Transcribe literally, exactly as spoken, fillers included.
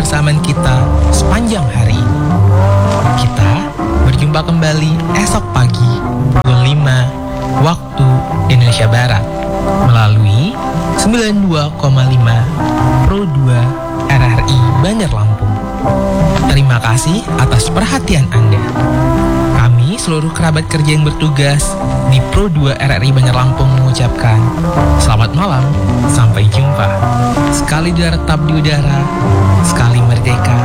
kebersamaan kita sepanjang hari. Kita berjumpa kembali esok pagi pukul lima waktu Indonesia Barat melalui sembilan puluh dua koma lima Pro dua R R I Banjar Lampung. Terima kasih atas perhatian Anda. Kami seluruh kerabat kerja yang bertugas di Pro dua R R I Banjar Lampung mengucapkan selamat malam, sampai jumpa. Sekali tetap di udara, sekali merdeka,